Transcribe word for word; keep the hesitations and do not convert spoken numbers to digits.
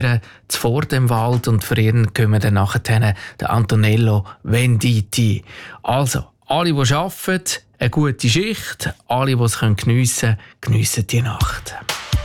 vor dem Wald und für ihn kommen dann nachher der Antonello Venditti. Also, alle, die arbeiten, eine gute Schicht, alle, die es geniessen können, geniessen die Nacht.